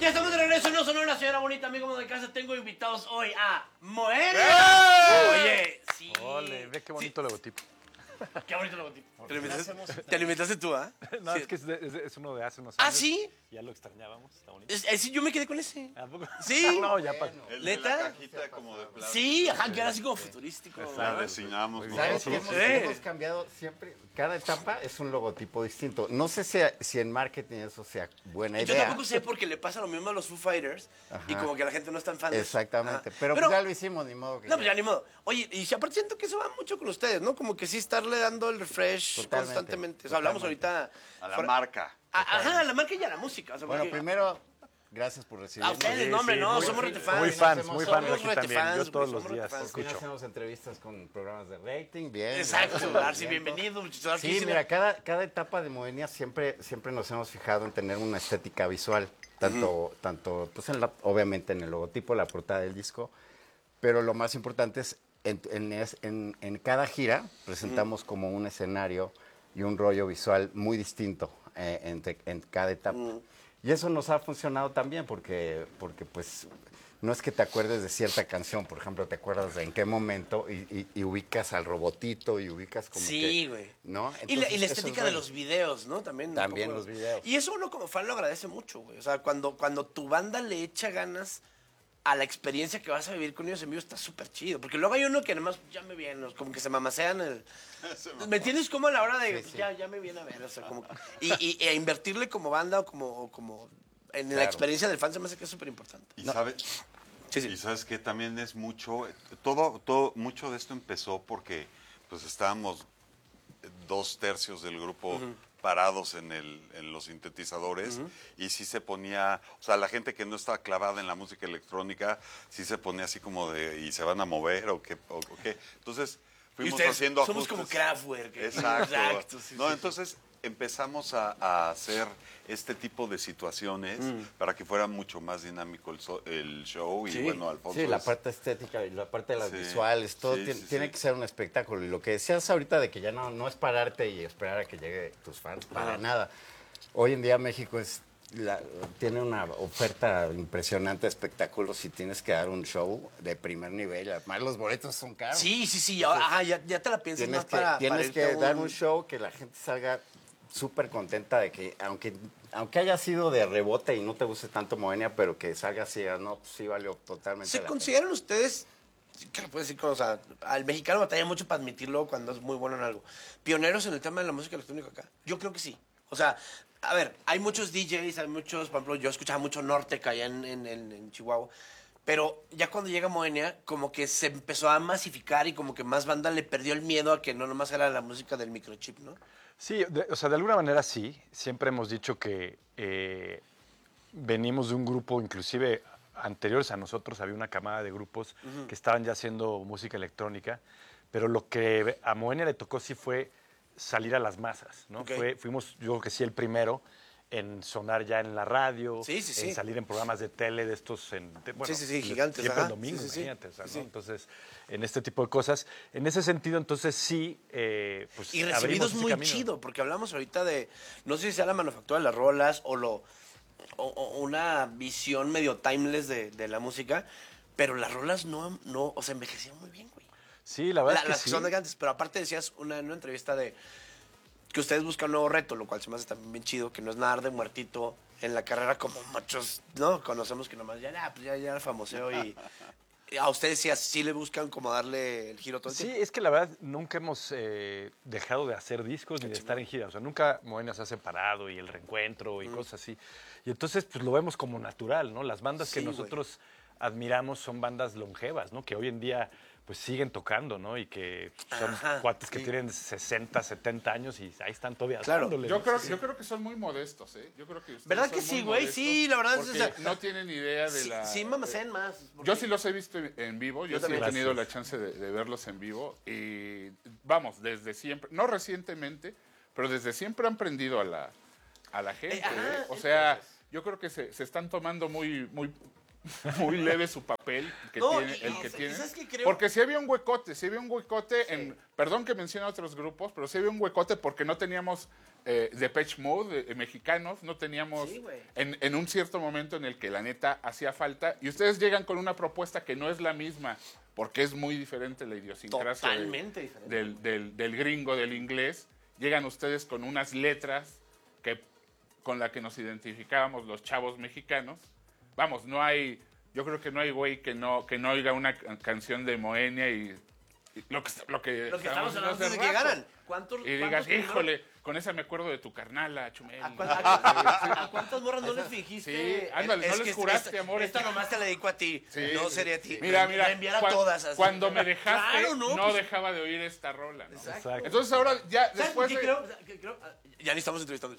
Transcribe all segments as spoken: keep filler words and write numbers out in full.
Ya estamos de regreso en No Sonora, señora bonita, amigo de casa. Tengo invitados hoy a Moenia. ¡Eh! Oye, sí. Ole, ve qué bonito sí. logotipo. Qué bonito logotipo. ¿Te lo inventaste, ¿Te lo inventaste tú, ah? ¿eh? No, Sí. es que es, de, es, de, es uno de hace unos ¿Ah, años. sí? Ya lo extrañábamos, está bonito. Es, es, yo me quedé con ese. ¿A poco? Sí. No, ya pasó. El de ¿Neta? la cajita como de plástico. Sí, ajá, que era así como futurístico. La designamos ¿Sabes nosotros. qué hemos, Sí. hemos cambiado siempre? Cada etapa es un logotipo distinto. No sé si, si en marketing eso sea buena Yo idea. tampoco sé porque le pasa lo mismo a los Foo Fighters y Ajá. como que la gente no es tan fan. Exactamente. Ajá. Pero, pues ya lo hicimos, ni modo que No, pues ya ni modo. Oye, y si aparte siento que eso va mucho con ustedes, ¿no? Como que sí estarle dando el refresh Totalmente, constantemente. O sea, hablamos totalmente. ahorita... A la fuera- marca. A- Ajá, a la marca y a la música. O sea, Bueno, porque- primero, gracias por recibirnos. A ustedes, Sí, no, hombre, sí, no, muy- somos muy- retefans. Muy fans, Somos muy fans de somos aquí también. retefans, Yo todos güey, los somos días retefans. Por fin escucho. hacemos entrevistas con programas de rating, bien. Exacto, gracias, Darcy, bien, bienvenido. muchachos. Sí, mira, cada, cada etapa de Moenia siempre, siempre nos hemos fijado en tener una estética visual, tanto, tanto pues en la, obviamente en el logotipo, la portada del disco, pero lo más importante es en, en, es- en- en cada gira presentamos como un escenario y un rollo visual muy distinto eh, entre- en cada etapa. Y eso nos ha funcionado también porque, porque pues no es que te acuerdes de cierta canción, por ejemplo, te acuerdas de en qué momento y, y- y ubicas al robotito y ubicas como Sí, que- güey. ¿no? Y la, y la Entonces, eso es estética de bueno. los videos, ¿no? También. un También poco. los videos. Y eso uno como fan lo agradece mucho, güey. O sea, cuando, cuando tu banda le echa ganas a la experiencia que vas a vivir con ellos en vivo, está súper chido. Porque luego hay uno que además ya me viene, como que se mamasean el... ¿Me entiendes? Como a la hora de, Sí, pues, sí. ya, ya me viene a ver, o sea, como... Y, y, e invertirle como banda o como... o como en la Claro. experiencia del fan se me hace que es súper importante. Y sabes, Sí, sí. y sabes que también es mucho, todo, todo, mucho de esto empezó porque pues estábamos dos tercios del grupo parados en el, en los sintetizadores y sí se ponía, o sea, la gente que no estaba clavada en la música electrónica, sí se ponía así como de, y se van a mover o qué, o, o qué. Ences Y fuimos ustedes haciendo somos ajustes. como Kraftwerk. ¿eh? Exacto. Exacto, sí, no, sí. entonces empezamos a, a hacer este tipo de situaciones para que fuera mucho más dinámico el, so- el show y Sí. bueno, Alfonso Sí, la es- parte estética y la parte de las Sí, visuales, todo sí, tiene, sí, tiene sí. que ser un espectáculo. Y lo que decías ahorita de que ya no, no es pararte y esperar a que llegue tus fans, para Ajá. nada. Hoy en día México es la- tiene una oferta impresionante de espectáculos y tienes que dar un show de primer nivel. Además, los boletos son caros. Sí, sí, sí. ya- Ajá, ya, ya te la piensas Tienes más que, para, tienes para irte que a dar un show que la gente salga súper contenta de que, aunque aunque haya sido de rebote y no te guste tanto Moenia, pero que salga así, ah, no, pues sí valió totalmente ¿Se la consideran ustedes, qué lo puedo decir, o sea, al mexicano batalla mucho para admitirlo cuando es muy bueno en algo, pioneros en el tema de la música electrónica acá? Yo creo que sí. O sea, a ver, hay muchos D Js, hay muchos, por ejemplo, yo escuchaba mucho Nortec allá en, en, en, en Chihuahua, pero ya cuando llega Moenia, como que se empezó a masificar y como que más banda le perdió el miedo a que no nomás era la música del microchip, ¿no? Sí, de- o sea, de alguna manera sí. Siempre hemos dicho que eh, venimos de un grupo, inclusive anteriores a nosotros, había una camada de grupos que estaban ya haciendo música electrónica, pero lo que a Moenia le tocó sí fue salir a las masas, ¿no? Ok. Fue, fuimos, yo creo que sí, el primero en sonar ya en la radio, Sí, sí, sí. en salir en programas de tele de estos, en, de- bueno, Sí, sí, sí, gigantes, siempre ajá. el domingo, Sí, sí, sí. imagínate, o sea, Sí, ¿no? sí. Entonces, en este tipo de cosas, en ese sentido, entonces sí, eh, pues Y abrimos recibidos ese muy camino. chido, porque hablamos ahorita de, no sé si sea la manufactura de las rolas o lo o, o una visión medio timeless de, de la música, pero las rolas no, no, o sea, envejecieron muy bien, güey. Sí, la verdad La- es que las sí. que son de antes, pero aparte decías una, en una entrevista de que ustedes buscan un nuevo reto, lo cual se me hace también bien chido, que no es nada de muertito en la carrera como muchos, ¿no? Conocemos que nomás ya, ya, pues ya, ya era famoseo y, y a ustedes sí, sí le buscan como darle el giro todo el Sí, tiempo. es que la verdad nunca hemos eh, dejado de hacer discos ni de estar en gira. O sea, nunca Moenia se ha separado y el reencuentro y cosas así. Y entonces, pues lo vemos como natural, ¿no? Las bandas que Sí, güey. nosotros admiramos son bandas longevas, ¿no? Que hoy en día pues siguen tocando, ¿no? Y que son Ajá, cuates que sí. tienen sesenta, setenta años y ahí están todavía Claro. dándole, Yo ¿no? creo, yo creo que son muy modestos, ¿eh? Yo creo que ustedes ¿Verdad son que muy sí, güey? modestos Sí, la verdad es- porque o sea, no tienen idea de Sí, la... sí, mamacen más. porque- Yo sí los he visto en en vivo, yo, Yo sí he también. tenido Gracias. la chance de, de verlos en vivo y vamos, desde siempre, no recientemente, pero desde siempre han prendido a la, a la gente. Eh, ajá, ¿eh? O sea, yo creo que se, se están tomando muy, muy, muy leve su papel que No, tiene, y- el y- que y tiene. ¿sabes qué creo? Porque sí había un huecote, sí había un huecote en, perdón que mencione otros grupos, pero sí había un huecote porque no teníamos eh, Depeche Mode eh, mexicanos, no teníamos Sí, güey. en, en un cierto momento en el que la neta hacía falta y ustedes llegan con una propuesta que no es la misma porque es muy diferente la idiosincrasia de- Totalmente diferente. del, del, del gringo, del inglés. Llegan ustedes con unas letras que con la que nos identificábamos los chavos mexicanos. Vamos, no hay, yo creo que no hay güey que no, que no oiga una can- canción de Moenia y, y lo que, lo que, Lo que estamos hablando hace antes de que rato. llegaran. ¿Cuántos, Y digas, cuántos primero- híjole, con esa me acuerdo de tu carnala, Chumel. ¿A, cuán- a- a cuántas morras no les fingiste? Sí, ándale, no les que juraste, esta, amor. Esta nomás te la dedico a ti. Sí. No sería a ti. Mira, mira, La enviar a cuan- todas. Así. cuando me dejaste, Claro, no, no, pues- dejaba de oír esta rola. ¿no? Exacto. Entonces ahora ya ¿Sabes después qué de... creo? ¿Qué creo? Ah, Ya ni estamos entrevistando.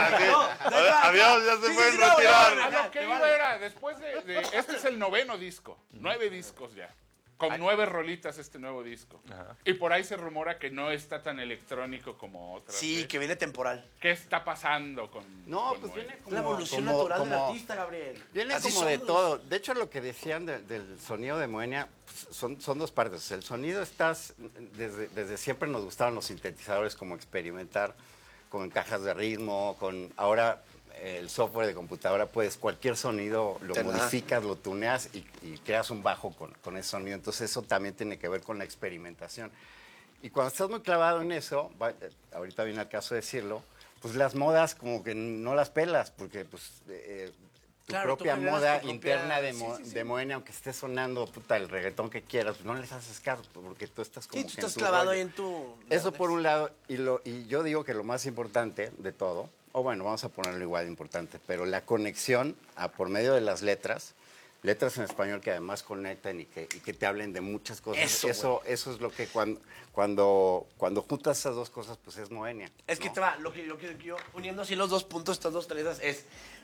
Adiós, ya se pueden no, retirar. no, A no, lo que te iba vale. era, después de, de- Este es el noveno disco. Nueve discos ya. Con nueve rolitas este nuevo disco. Y por ahí se rumora que no está tan electrónico como otras. Sí, ¿eh? que viene temporal. ¿Qué está pasando con No, con pues Moenia? viene como... La evolución como- natural del como- artista, Gabriel. Viene Así como de somos. todo. De hecho, lo que decían de- del sonido de Moenia pues, son, son dos partes. El sonido estás, desde, desde siempre nos gustaban los sintetizadores, como experimentar con cajas de ritmo, con ahora el software de computadora, pues cualquier sonido lo Te da. modificas, lo tuneas y, y creas un bajo con, con ese sonido. Entonces eso también tiene que ver con la experimentación. Y cuando estás muy clavado en eso, va- eh, ahorita viene el caso de decirlo, pues las modas como que no las pelas, porque pues eh, tu Claro, tú propia generas moda tu propia- interna de, sí, mo- sí, sí. de Moenia, aunque esté sonando puta el reggaetón que quieras, pues no les haces caso, porque tú estás como Sí, tú que en estás tu clavado rollo. ahí en tu... Eso por un lado, y, lo, y yo digo que lo más importante de todo, o bueno, vamos a ponerlo igual de importante, pero la conexión a, por medio de las letras, letras en español que además conectan y que, y que te hablen de muchas cosas. Eso, eso, eso es lo que cuando, cuando, cuando juntas esas dos cosas, pues es Moenia. Es que ¿no? te va, lo que, lo que yo, uniendo así los dos puntos, estas dos tareas, es,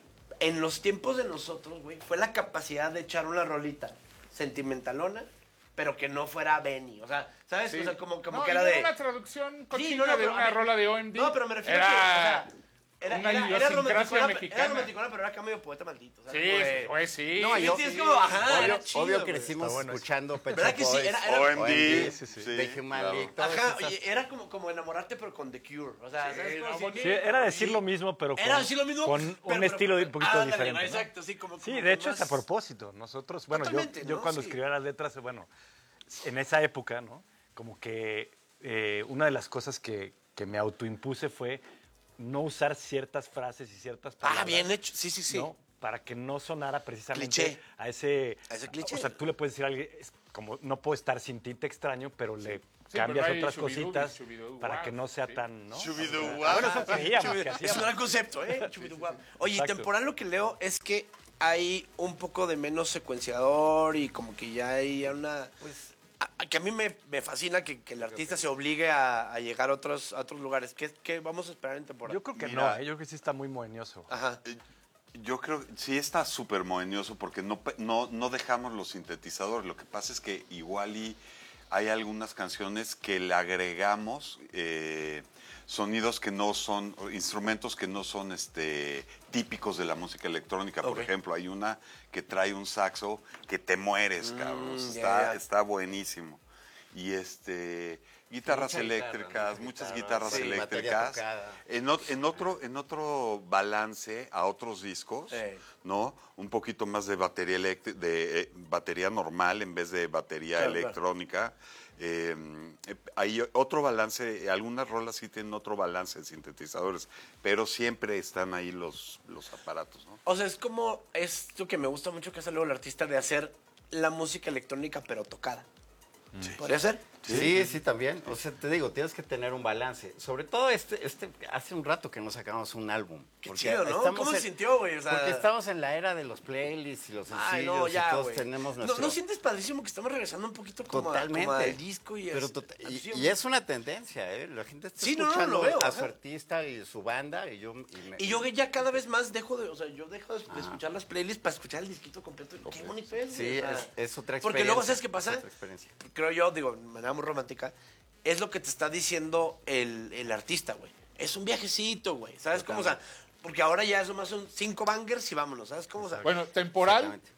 en los tiempos de nosotros, güey, fue la capacidad de echar una rolita sentimentalona, pero que no fuera Benny, o sea, ¿sabes? Sí. O sea, como, como No, que y era no de... una traducción cochina Sí, no, no, de pero, una a ver, rola de O M D. No, pero me refiero era a que, o sea, era, una era, era idiosincrasia romanticona, mexicana. era romanticona, pero era acá medio poeta maldito. o sea, Sí, como de- pues sí. No, yo, Sí, es como, ajá, obvio, era chido, obvio güey. crecimos Está bueno eso. escuchando Pet ¿Verdad Shop que sí? Boys, Era- era- O M D. Sí, sí, sí. sí, The Human claro. League, todas Ajá, esas- oye, era como, como enamorarte, pero con The Cure. O sea, ¿sabes? no, Como si- bonito. Sí, era decir Sí. lo mismo, pero con, Era decir lo mismo, con pero- un pero- estilo un poquito ándale, diferente. ¿no? ¿no? Exacto, sí, como- Sí, como de hecho más- es a propósito. Nosotros, bueno, yo, Totalmente, yo ¿no? cuando Sí. escribía las letras, bueno, en esa época, ¿no? Como que eh, una de las cosas que, que me autoimpuse fue no usar ciertas frases y ciertas palabras. Ah, bien hecho. Sí, sí, sí. ¿no? Para que no sonara precisamente Cliché. a ese... A ese cliché. O sea, tú le puedes decir a alguien, es como no puedo estar sin ti, te extraño, pero le Sí, cambias pero hay otras shubidubis, cositas shubidubas, para que no sea sí. tan... ¿no? Shubidubas. Ah, bueno, eso creíamos que Es un hacíamos. gran concepto, ¿eh? Chubiduguap. Oye, y Exacto. temporal lo que leo es que hay un poco de menos secuenciador y como que ya hay una... Pues, a- a- que a mí me, me fascina que, que el artista se obligue a, a llegar a otros, a otros lugares. ¿Qué, qué vamos a esperar en temporada? Yo creo que Mira. no, ¿eh? Yo creo que sí está muy mohenioso. Ajá. Eh, Yo creo que sí está súper mohenioso porque no, pe- no, no dejamos los sintetizadores. Lo que pasa es que igual y hay algunas canciones que le agregamos eh, sonidos que no son, o instrumentos que no son este, típicos de la música electrónica. Por Ok. ejemplo, hay una que trae un saxo que te mueres, cabrón. O sea, ya, está, ya. está buenísimo. Y este guitarras Mucha guitarra, eléctricas, mucha muchas guitarra, guitarras sí, batería eléctricas. tocada. En, ot- en otro, en otro balance a otros discos, Eh. ¿no? Un poquito más de batería eléctrica, de eh, batería normal en vez de batería Claro, claro. electrónica. Eh, eh, hay otro balance, algunas rolas sí tienen otro balance de sintetizadores, pero siempre están ahí los, los aparatos, ¿no? O sea, es como esto que me gusta mucho que hace luego el artista de hacer la música electrónica pero tocada. ¿Podría ser? Sí, sí, también. O sea, te digo, tienes que tener un balance. Sobre todo este, este, hace un rato que no sacamos un álbum. Qué Porque chido, ¿no? estamos ¿Cómo se en- sintió, güey? O sea, Porque estamos en la era de los playlists y los sencillos Ay, no, ya, y todos güey. tenemos ¿No, nuestro... ¿No sientes padrísimo que estamos regresando un poquito como, a- Totalmente. como al disco y, Pero es- tota- y, sí, y es una tendencia, ¿eh? La gente está Sí, no, no, escuchando lo veo, a ajá. su artista y su banda y yo... Y, me- Y yo ya cada vez más dejo de, o sea, yo dejo de, de escuchar las playlists para escuchar el disquito completo. Qué bonito es, güey, Sí, o sea, es, es otra experiencia. Porque luego, ¿sabes qué es pasa? otra experiencia. Creo yo, digo, de manera muy romántica, es lo que te está diciendo el, el artista, güey. Es un viajecito, güey, ¿sabes cómo? O sea, porque ahora ya eso más son cinco bangers y vámonos, ¿sabes cómo? O sea, Bueno, temporal Exactamente.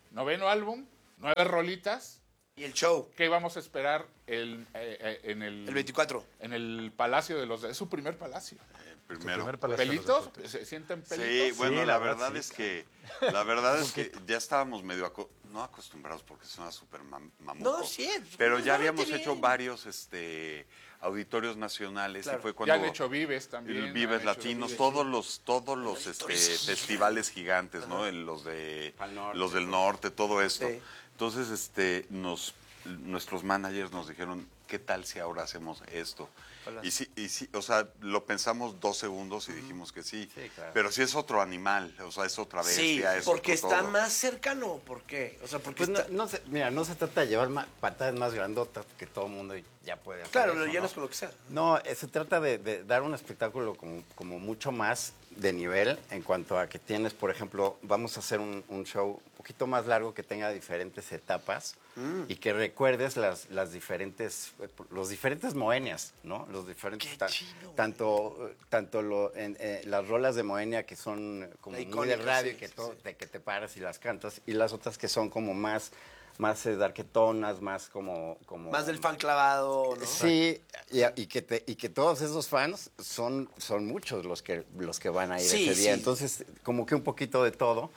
noveno álbum, nueve rolitas. Y el show, ¿Qué vamos a esperar el, eh, eh, en el... el veinticuatro. En el Palacio de los... Es su primer palacio. Primero. primer palacio de los ¿Pelitos? deportes. ¿Se sienten Sí, pelitos? bueno, Sí, la, la verdad verdad, es sí. que la verdad es que ya estábamos medio aco- no acostumbrados porque suena súper mam- mamuco. No, sí, pero pues, ya bastante habíamos bien. hecho varios este auditorios nacionales Claro. y fue Ya cuando han hecho Vives también. el Vives han hecho Latinos, Vives, todos sí. los todos los este, festivales gigantes, ¿no? En los de Pal Norte, los del norte, todo esto. Sí. Entonces, este nos nuestros managers nos dijeron, ¿qué tal si ahora hacemos esto? Y sí, y sí, o sea, lo pensamos dos segundos y dijimos que sí. Sí, claro. Pero sí es otro animal, o sea, es otra bestia. Sí, es porque otro está todo. más cercano. ¿Por qué? O sea, porque Pues no, está... no se, mira, no se trata de llevar ma- patadas más grandotas que todo el mundo ya puede hacer. Claro, eso, lo ¿no? llenas con lo que sea. No, eh, se trata de, de dar un espectáculo como, como mucho más de nivel en cuanto a que tienes, por ejemplo, vamos a hacer un, un show un poquito más largo que tenga diferentes etapas y que recuerdes las, las diferentes, eh, los diferentes Moenias, ¿no? Los diferentes, Qué ta- chido, güey. tanto, eh, tanto lo, en, eh, las rolas de Moenia que son como La muy de icónica, radio, sí, que, sí, todo, sí. de que te paras y las cantas, y las otras que son como más, más eh, darketonas, más como, como... Más del fan clavado, ¿no? Sí, y, y que te, y que todos esos fans son, son muchos los que, los que van a ir Sí, ese día. sí. Entonces, como que un poquito de todo.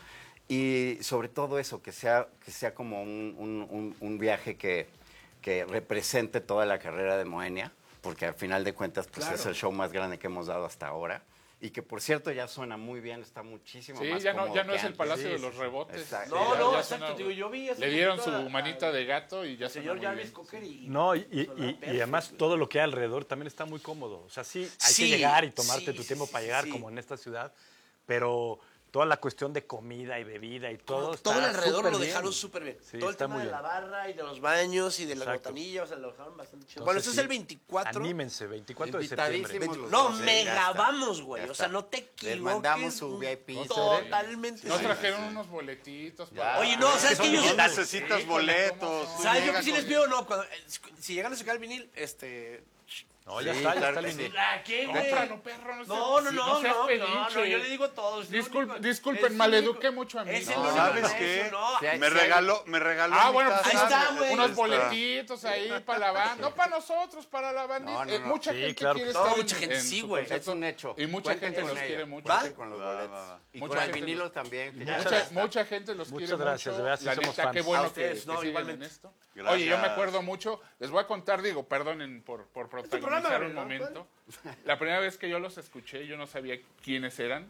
Y sobre todo eso, que sea, que sea como un, un- un- un viaje que, que represente toda la carrera de Moenia, porque al final de cuentas pues, Claro. es el show más grande que hemos dado hasta ahora. Y que por cierto ya suena muy bien, está muchísimo Sí, más ya no, cómodo ya no que es el antes. Palacio Sí, de sí, los sí. Rebotes. Exacto. No, Ya- no, ya exacto, suena- digo, yo vi hace Le dieron poquito su a- manita de gato y ya El suena señor muy Jarvis bien. Cocker y... No, y, y- sonaba y- y perfecto, además güey. todo lo que hay alrededor también está muy cómodo. O sea, sí, hay Sí, que llegar y tomarte sí, tu sí, tiempo sí, para sí, llegar, sí. como en esta ciudad, pero toda la cuestión de comida y bebida y todo Todo el está alrededor súper lo bien. dejaron súper bien. Sí, Todo el está tema muy de bien. la barra y de los baños y de la Exacto. botanilla, o sea, lo dejaron bastante chido. Entonces, Bueno, esto es sí, el veinticuatro. Anímense, veinticuatro de septiembre. Invitadísimos los No, dos, ¿eh? mega Ya está. vamos, güey. Ya O sea, está. no te equivoques. Les mandamos su V I P. Totalmente. Nos sí. trajeron unos boletitos. Ya. para- Oye, no, ¿sabes son qué? Yo No digitales. necesitas Sí, boletos. ¿cómo tú ¿Sabes yo llegas que sí les con- pido? No, cuando, eh, si llegan a sacar el vinil, este... No, ya Sí, está, ya claro está que el sí. vinil. ¿A qué, güey? Cómpralo, perro. No, No, no, seas- no, seas no, no, pedinche. no, yo le digo a todos. es el Discul- único- disculpen, es el maleduqué único- mucho a mí. es el No, único ¿Sabes que qué? eso, no. Sí, hay- Me sí hay- regaló, me regaló Ah, mi bueno, taza. pues Ahí está, unos- güey. unos Ahí está. boletitos ahí para la banda. No para nosotros, para la banda. No, no, Eh, no. mucha Sí, gente claro quiere que sí. estar No, en- mucha gente en sí, su güey. concierto. Es un hecho. Y mucha Cuenten gente con los ella. quiere mucho. Cuenten ¿Va? con los Va, boletos. va, va. Y Mucha con los gente los- vinilos también. que ya- Mucha, mucha gente los Muchas quiere gracias, mucho. de verdad, sí la somos neta, fans. qué bueno A ustedes, que, no, que siguen igualmente. en esto. Gracias. Oye, yo me acuerdo mucho, les voy a contar, digo, perdonen por, por protagonizar programa, un ¿no? momento. La primera vez que yo los escuché, yo no sabía quiénes eran,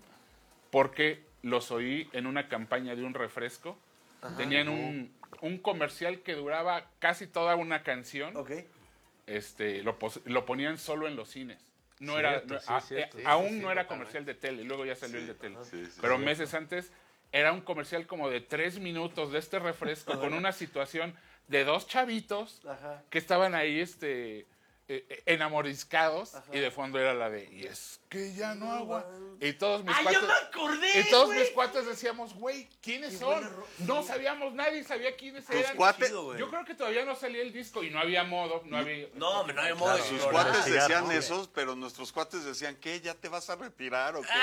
porque los oí en una campaña de un refresco. Tenían un, un comercial que duraba casi toda una canción. Ok. Este, lo, pos- lo ponían solo en los cines. No Cierto, era, sí, a- cierto. eh, Sí, aún sí, no era totalmente. comercial de tele, luego ya salió el de tele. Sí, sí, Pero sí. meses antes era un comercial como de tres minutos de este refresco con una situación de dos chavitos Ajá. que estaban ahí este, eh, eh, enamoriscados y de fondo era la de, y es que ya no agua. Y todos mis ¡Ah, ya cuates... me acordé, Y todos güey! mis cuates decíamos, güey, ¿quiénes son? buena ro- No sabíamos, nadie sabía quiénes Tus eran. cuates, chido, güey. Yo creo que todavía no salía el disco y no había modo, no había... No, hombre, no hay modo de sus explorar. cuates investigar, decían ¿no? esos, pero nuestros cuates decían, ¿qué? ¿Ya te vas a retirar o qué?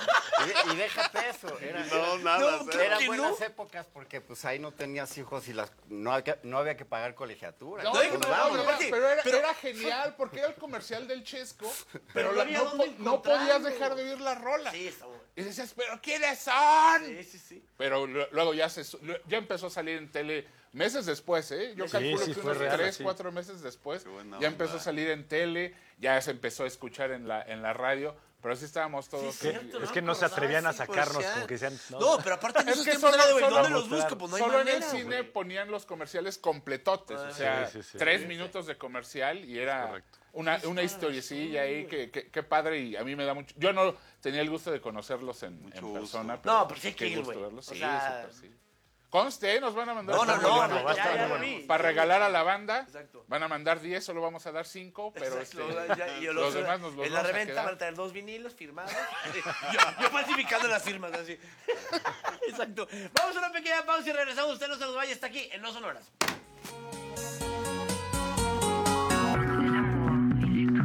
Y, y déjate eso. Era, No, nada. No, cero. claro eran que buenas no. épocas porque pues ahí no tenías hijos y las no, había, no había que pagar colegiatura. No, No, pero, no, Pues no, vámonos. era, aparte, pero era, pero- era genial porque era el comercial del Chesco, pero, no la- había no, dónde po- no encontrarlo. podías dejar de oír la rola. Sí, está bueno. Y decías, ¿pero quiénes son? Sí, sí, sí. Pero lu- luego ya se su- lu- ya empezó a salir en tele meses después, ¿eh? Yo Sí, calculo sí, que fue unos real, tres, sí. cuatro meses después Qué buena ya onda. empezó a salir en tele, ya se empezó a escuchar en la, en la radio, pero sí estábamos todos... Sí, cierto, Es no que me no se acordaba, atrevían a sí, sacarnos, comercial. como que decían, no. No, pero aparte en Es esos que tiempos solo- era de, güey, solo- ¿dónde los mostrar. busco? Pues no hay Solo en el manera, cine güey. ponían los comerciales completotes, o Ah, sea, sí, sí, sí. tres minutos de comercial y era correcto. una, una historiecilla ahí que, que, que padre y a mí me da mucho... Yo no tenía el gusto de conocerlos en, Mucho en gusto. persona. No, pero sí hay qué que ir, gusto güey. verlos. O Sí, sea, súper, sí. Conste, nos van a mandar... No, no, muy no, bueno, no, va a ya, estar ya muy lo bueno. vi. Para regalar a la banda, Exacto. van a mandar diez, solo vamos a dar cinco, pero Exacto, este, ya- y los, los demás nos los en la vamos a reventa quedar. van a traer dos vinilos firmados. yo, yo falsificando las firmas, así. Exacto. Vamos a una pequeña pausa y regresamos. Usted no se nos vaya, está aquí en No Sonoras.